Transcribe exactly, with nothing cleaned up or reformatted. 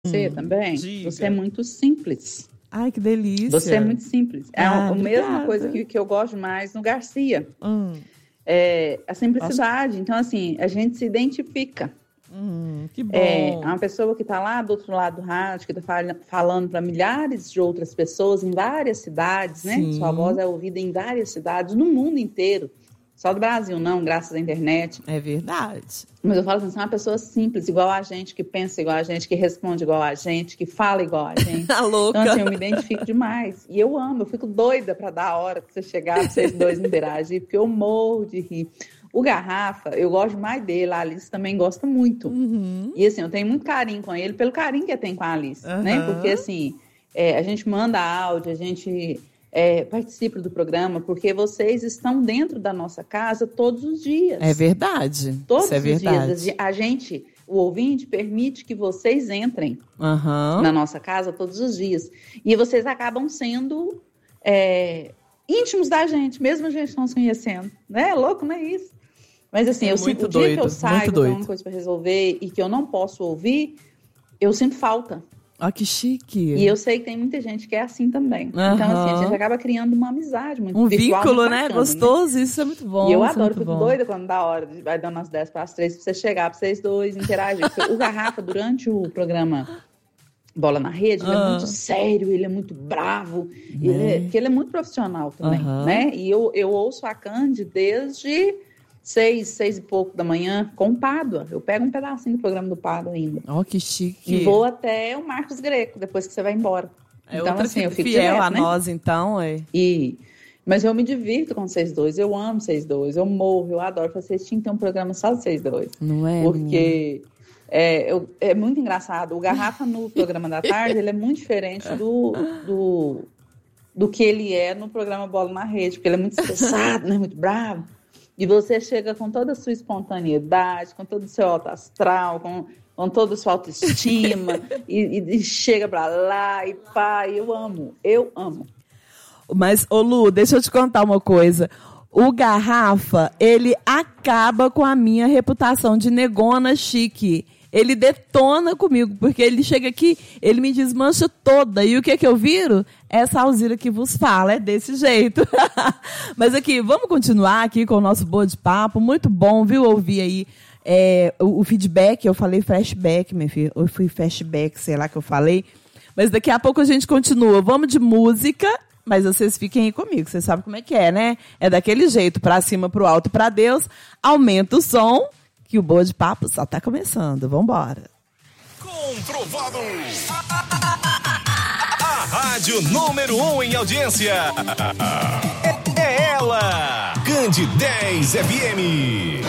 Você também? Diga. Você é muito simples. Ai, que delícia. Você é muito simples. É Ah, a mesma obrigada. coisa que, que eu gosto mais no Garcia. Hum, É a simplicidade. Então, assim, a gente se identifica. hum, que bom. É uma pessoa que está lá do outro lado do rádio, que está falando para milhares de outras pessoas em várias cidades, né? Sim. Sua voz é ouvida em várias cidades, no mundo inteiro. Só do Brasil, não, graças à internet. É verdade. Mas eu falo assim, você é uma pessoa simples, igual a gente, que pensa igual a gente, que responde igual a gente, que fala igual a gente. Tá louca. Então, assim, eu me identifico demais. E eu amo, eu fico doida para dar a hora que você chegar, pra vocês dois interagir, porque eu morro de rir. O Garrafa, eu gosto mais dele, a Alice também gosta muito. Uhum. E assim, eu tenho muito carinho com ele, pelo carinho que eu tenho com a Alice, Uhum. né? Porque assim, é, a gente manda áudio, a gente é, participa do programa, porque vocês estão dentro da nossa casa todos os dias. É verdade. Todos Isso é os verdade. dias. A gente, o ouvinte, permite que vocês entrem Aham. na nossa casa todos os dias. E vocês acabam sendo é, íntimos da gente, mesmo a gente não se conhecendo. Né? É louco, não é isso? Mas assim, É eu muito sinto o dia doido, que eu muito saio, eu doido. tenho uma coisa para resolver e que eu não posso ouvir, eu sinto falta. Ó, que chique. E eu sei que tem muita gente que é assim também. Aham. Então, assim, a gente acaba criando uma amizade muito Um virtual, vínculo, muito né? bacana, Gostoso. Isso é muito bom. E eu isso é adoro, muito fico bom. doida quando dá hora, vai dando umas dez para as três, pra você chegar, pra vocês dois interagirem. Porque o Garrafa, durante o programa Bola na Rede, ele Ah. é muito sério, ele é muito bravo, Né? ele é, porque ele é muito profissional também, Aham. né? E eu, eu ouço a Candy desde seis, seis e pouco da manhã, com o Pádua. Eu pego um pedacinho do programa do Pádua ainda. Ó, que chique. E vou até o Marcos Greco, depois que você vai embora. É então, outra assim, eu fico fiel direto, a né? nós, então, é. E, mas eu me divirto com vocês dois, eu amo vocês dois, eu morro, eu adoro. Vocês tinham que ter um programa só de vocês dois. Não é, menina? Porque é, eu- é muito engraçado. O Garrafa no programa da tarde, ele é muito diferente do, do, do que ele é no programa Bola na Rede, porque ele é muito estressado, né? Muito bravo. E você chega com toda a sua espontaneidade, com todo o seu alto astral, com, com toda a sua autoestima, e, e- e chega pra lá, e pá, e eu amo, eu amo. Mas, ô Lu, deixa eu te contar uma coisa. O Garrafa, ele acaba com a minha reputação de negona chique. Ele detona comigo, porque ele chega aqui, ele me desmancha toda. E o que é que eu viro? Essa Alzira que vos fala, é desse jeito. Mas aqui, vamos continuar aqui com o nosso boa de papo. Muito bom, viu, ouvir aí é, o, o feedback. Eu falei flashback, minha filha. Eu fui flashback, sei lá que eu falei. Mas daqui a pouco a gente continua. Vamos de música, mas vocês fiquem aí comigo. Vocês sabem como é que é, né? É daquele jeito, pra cima, pro alto, pra Deus. Aumenta o som, que o boa de papo só tá começando. Vambora. Comprovado. A rádio número um em audiência. É, é ela. Candy dez F M.